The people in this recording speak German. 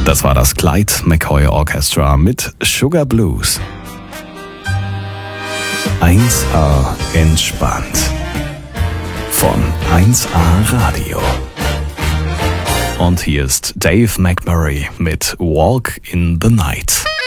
Das war das Clyde McCoy Orchestra mit Sugar Blues. 1A entspannt. Von 1A Radio. Und hier ist Dave McMurray mit Walk in the Night.